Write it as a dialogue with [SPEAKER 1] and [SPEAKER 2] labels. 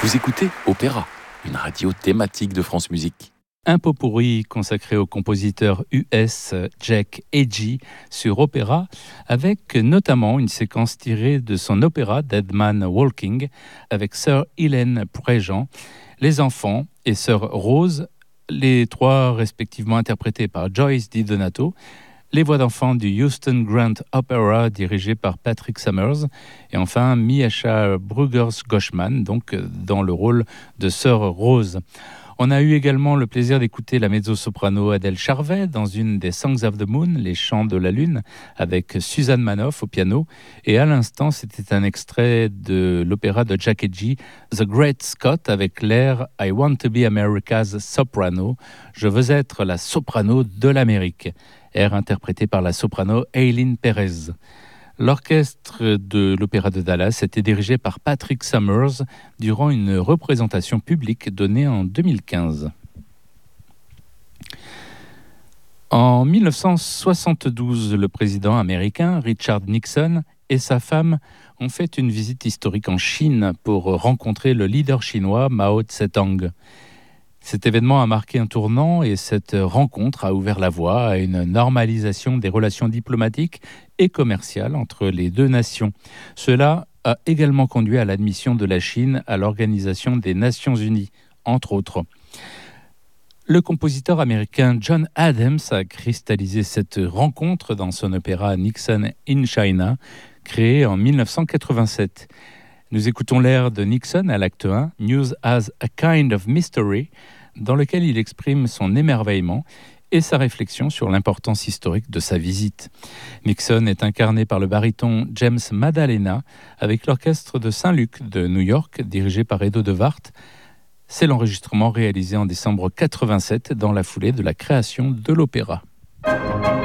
[SPEAKER 1] Vous écoutez Opéra, une radio thématique de France Musique.
[SPEAKER 2] Un pot pourri consacré au compositeur US Jack Edgy sur Opéra, avec notamment une séquence tirée de son opéra Dead Man Walking, avec sœur Hélène Préjean, les enfants et sœur Rose, les trois respectivement interprétés par Joyce DiDonato, les voix d'enfants du Houston Grand Opera dirigé par Patrick Summers, et enfin Miasha Brugers-Goschman, donc dans le rôle de sœur Rose. On a eu également le plaisir d'écouter la mezzo-soprano Adèle Charvet dans une des Songs of the Moon, les chants de la lune, avec Suzanne Manoff au piano. Et à l'instant, c'était un extrait de l'opéra de Jack Edgy, The Great Scott, avec l'air I Want to be America's Soprano. Je veux être la soprano de l'Amérique. Air interprété par la soprano Eileen Perez. L'orchestre de l'Opéra de Dallas était dirigé par Patrick Summers durant une représentation publique donnée en 2015. En 1972, le président américain Richard Nixon et sa femme ont fait une visite historique en Chine pour rencontrer le leader chinois Mao Tse-tung. Cet événement a marqué un tournant et cette rencontre a ouvert la voie à une normalisation des relations diplomatiques et commerciales entre les deux nations. Cela a également conduit à l'admission de la Chine à l'Organisation des Nations Unies, entre autres. Le compositeur américain John Adams a cristallisé cette rencontre dans son opéra Nixon in China, créé en 1987. Nous écoutons l'air de Nixon à l'acte 1, News as a Kind of Mystery, dans lequel il exprime son émerveillement et sa réflexion sur l'importance historique de sa visite. Nixon est incarné par le baryton James Maddalena avec l'orchestre de Saint-Luc de New York, dirigé par Edo de Wart. C'est l'enregistrement réalisé en décembre 1987 dans la foulée de la création de l'opéra.